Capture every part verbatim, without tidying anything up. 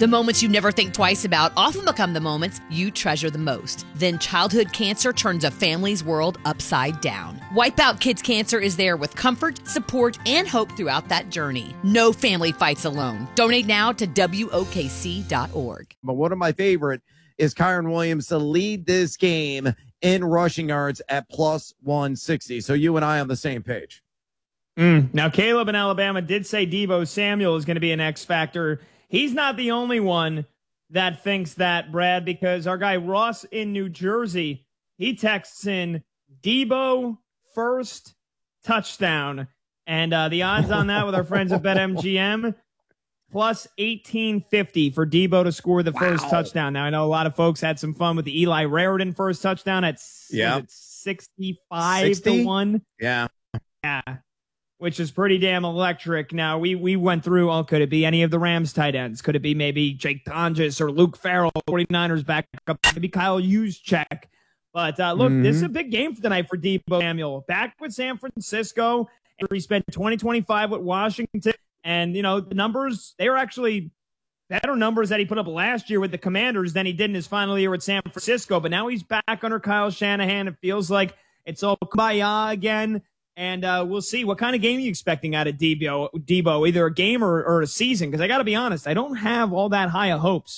The moments you never think twice about often become the moments you treasure the most. Then childhood cancer turns a family's world upside down. Wipeout Kids Cancer is there with comfort, support, and hope throughout that journey. No family fights alone. Donate now to W O K C dot org. But one of my favorite is Kyron Williams to lead this game in rushing yards at plus one sixty. So you and I on the same page. Mm. Now, Caleb in Alabama did say Deebo Samuel is going to be an X factor. He's not the only one that thinks that, Brad, because our guy Ross in New Jersey, he texts in Deebo first touchdown. And uh, the odds on that with our friends at BetMGM, plus eighteen fifty for Deebo to score the wow. first touchdown. Now, I know a lot of folks had some fun with the Eli Raritan first touchdown at yeah. sixty-five to one. Yeah. Yeah. Which is pretty damn electric. Now, we we went through, oh, could it be any of the Rams tight ends? Could it be maybe Jake Tonjes or Luke Farrell, 49ers back up, maybe Kyle Juszczyk? But uh, look, mm-hmm. this is a big game for tonight for Deebo Samuel. Back with San Francisco, and he spent twenty twenty-five with Washington. And, you know, the numbers, they were actually better numbers that he put up last year with the Commanders than he did in his final year with San Francisco. But now he's back under Kyle Shanahan. It feels like it's all kumbaya again. And uh, we'll see. What kind of game are you expecting out of Deebo, Deebo either a game or, or a season? Because I got to be honest, I don't have all that high of hopes.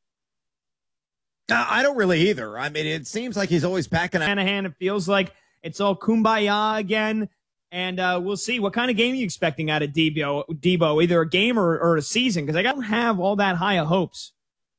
Uh, I don't really either. I mean, it seems like he's always packing out. Shanahan, it feels like it's all kumbaya again. And uh, we'll see. What kind of game are you expecting out of Deebo, Deebo either a game or, or a season? Because I don't have all that high of hopes.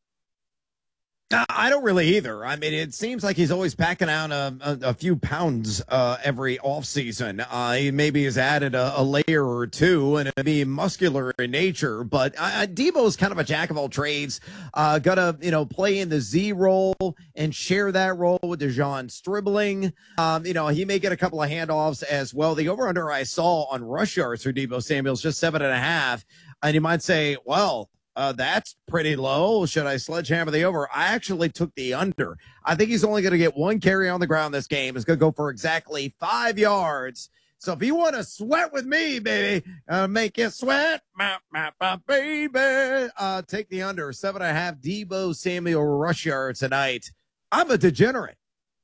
I don't really either. I mean, it seems like he's always packing out a, a, a few pounds uh, every offseason. Uh, he maybe has added a, a layer or two and it'd be muscular in nature. But uh, Deebo is kind of a jack of all trades. Uh, Got to, you know, play in the Z role and share that role with DeJon Stribling. Um, you know, he may get a couple of handoffs as well. The over-under I saw on rush yards for Deebo Samuel is just seven and a half. And you might say, well, Uh, that's pretty low. Should I sledgehammer the over? I actually took the under. I think he's only going to get one carry on the ground this game. It's going to go for exactly five yards. So if you want to sweat with me, baby, uh, make you sweat, my, my, my baby, uh, take the under. Seven and a half Deebo Samuel rush yards tonight. I'm a degenerate.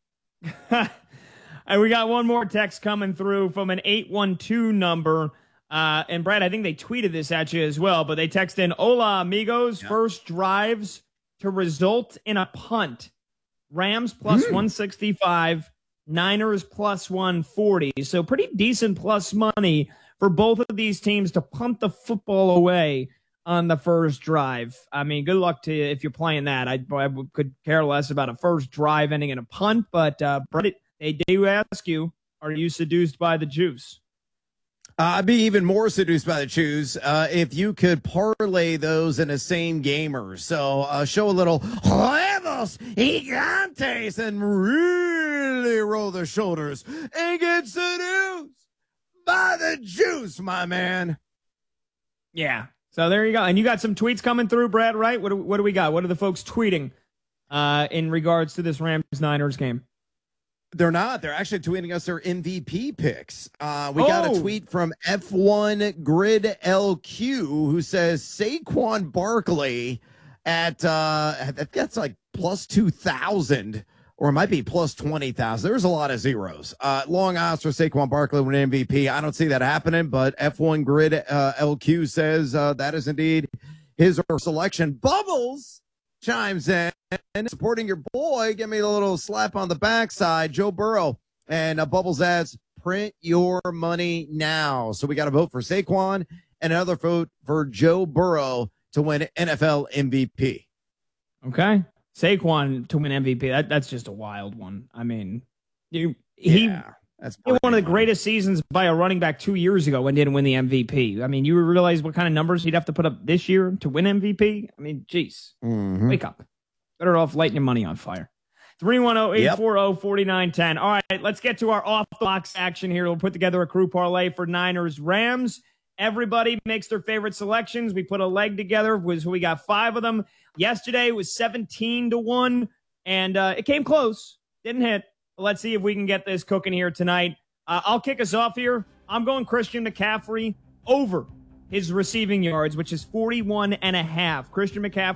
And we got one more text coming through from an eight one two number. Uh, and Brad, I think they tweeted this at you as well, but they text in, hola amigos, yep. First drives to result in a punt. Rams plus mm. one sixty-five, Niners plus one forty. So pretty decent plus money for both of these teams to punt the football away on the first drive. I mean, good luck to you if you're playing that. I, I could care less about a first drive ending in a punt, but uh, Brad, they do ask you, are you seduced by the juice? Uh, I'd be even more seduced by the choose uh, if you could parlay those in a same gamer. So uh, show a little huevos gigantes and really roll the shoulders and get seduced by the juice, my man. Yeah. So there you go. And you got some tweets coming through, Brad, right? What do, what do we got? What are the folks tweeting uh, in regards to this Rams-Niners game? They're not. They're actually tweeting us their M V P picks. Uh, we oh. got a tweet from F one Grid L Q who says Saquon Barkley at, uh, that's like plus two thousand, or it might be plus twenty thousand. There's a lot of zeros. Uh, long odds for Saquon Barkley with an M V P. I don't see that happening, but F one Grid uh, L Q says uh, that is indeed his selection. Bubbles chimes in, supporting your boy. Give me a little slap on the backside, Joe Burrow. And uh, Bubbles adds, print your money now. So we got a vote for Saquon and another vote for Joe Burrow to win N F L M V P. Okay. Saquon to win M V P. That, that's just a wild one. I mean, you, he, yeah, that's he one of the greatest seasons by a running back two years ago and didn't win the M V P. I mean, you realize what kind of numbers he'd have to put up this year to win M V P? I mean, geez, mm-hmm. Wake up. Better off lighting your money on fire. three one zero, eight four zero, four nine one zero. All right, let's get to our off-the-box action here. We'll put together a crew parlay for Niners Rams. Everybody makes their favorite selections. We put a leg together. We got five of them. Yesterday was seventeen to one, and uh, it came close. Didn't hit. Let's see if we can get this cooking here tonight. Uh, I'll kick us off here. I'm going Christian McCaffrey over his receiving yards, which is forty-one and a half. Christian McCaffrey